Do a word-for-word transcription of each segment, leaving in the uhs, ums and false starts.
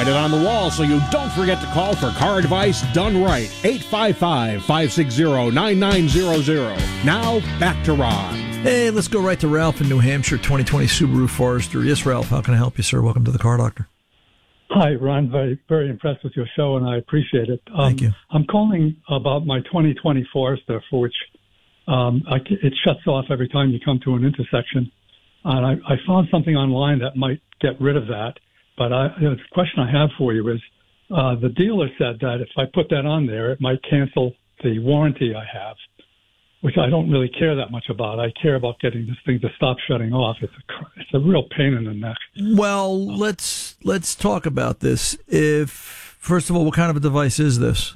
Write it on the wall so you don't forget to call for car advice done right. eight five five, five six zero, nine nine zero zero. Now, back to Ron. Hey, let's go right to Ralph in New Hampshire, twenty twenty Subaru Forester. Yes, Ralph, how can I help you, sir? Welcome to the Car Doctor. Hi, Ron. Very, very impressed with your show, and I appreciate it. Um, Thank you. I'm calling about my twenty twenty Forester, for which um, I, it shuts off every time you come to an intersection. And I, I found something online that might get rid of that. But I, the question I have for you is, uh, the dealer said that if I put that on there, it might cancel the warranty I have, which I don't really care that much about. I care about getting this thing to stop shutting off. It's a, it's a real pain in the neck. Well, let's let's talk about this. If first of all, what kind of a device is this?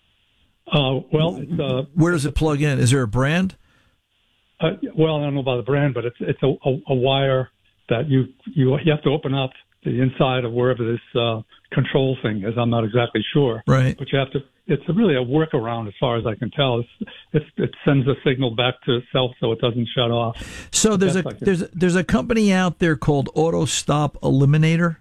Uh, well, it's, uh, where does it plug in? Is there a brand? Uh, well, I don't know about the brand, but it's it's a, a, a wire that you you you have to open up the inside of wherever this uh, control thing is. I'm not exactly sure, right? But you have to. It's really a workaround, as far as I can tell. It's, it's, it sends a signal back to itself so it doesn't shut off. So there's a there's a, there's a company out there called Auto Stop Eliminator.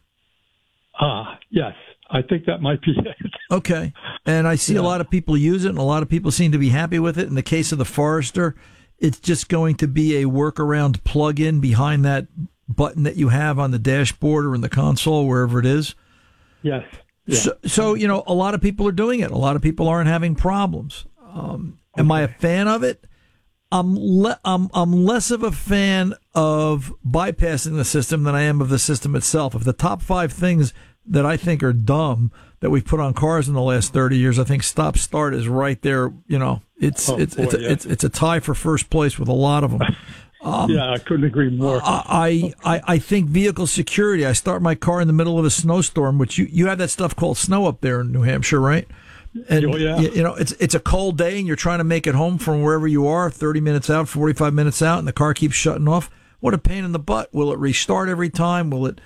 Ah, yes. I think that might be it. Okay. And I see yeah. a lot of people use it, and a lot of people seem to be happy with it. In the case of the Forester, it's just going to be a workaround plug-in behind that button that you have on the dashboard or in the console, wherever it is. Yes. Yeah. So, so, you know, a lot of people are doing it. A lot of people aren't having problems. Um, okay. Am I a fan of it? I'm, le- I'm, I'm less of a fan of bypassing the system than I am of the system itself. Of the top five things that I think are dumb that we've put on cars in the last thirty years, I think stop start is right there. You know, it's oh, it's boy, it's, a, yeah. it's it's a tie for first place with a lot of them. Um, yeah, I couldn't agree more. I, I I think vehicle security. I start my car in the middle of a snowstorm, which you, you have that stuff called snow up there in New Hampshire, right? And oh, yeah. you, you know, it's it's a cold day, and you're trying to make it home from wherever you are, thirty minutes out, forty-five minutes out, and the car keeps shutting off. What a pain in the butt! Will it restart every time? Will it?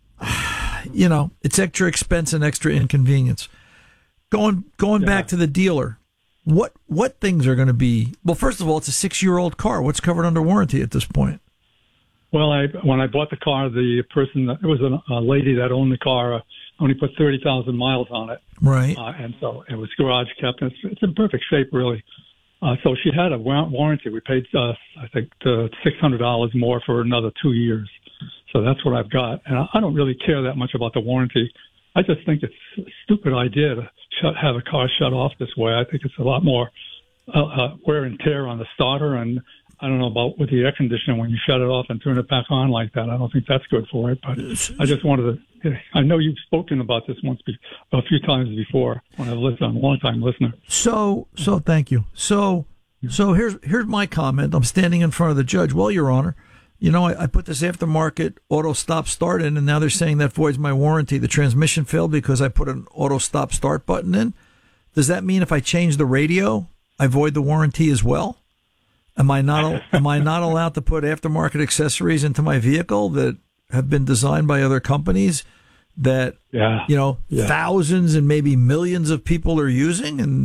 You know, it's extra expense and extra inconvenience. Going going yeah. back to the dealer, what what things are going to be? Well, first of all, it's a six year old car. What's covered under warranty at this point? Well, I when I bought the car, the person that, it was a, a lady that owned the car. Uh, only put thirty thousand miles on it. Right. Uh, and so it was garage kept. And it's, it's in perfect shape, really. Uh, so she had a warranty. We paid, uh, I think, uh, six hundred dollars more for another two years. So that's what I've got. And I, I don't really care that much about the warranty. I just think it's a stupid idea to shut, have a car shut off this way. I think it's a lot more uh, uh, wear and tear on the starter. And I don't know about with the air conditioner when you shut it off and turn it back on like that. I don't think that's good for it. But I just wanted to. I know you've spoken about this once, be, a few times before when I've listened. I'm a long time listener. So, so thank you. So, so here's here's my comment. I'm standing in front of the judge. Well, Your Honor, you know, I, I put this aftermarket auto stop start in, and now they're saying that voids my warranty. The transmission failed because I put an auto stop start button in. Does that mean if I change the radio, I void the warranty as well? Am I not am I not allowed to put aftermarket accessories into my vehicle that have been designed by other companies that yeah. you know yeah. thousands and maybe millions of people are using? And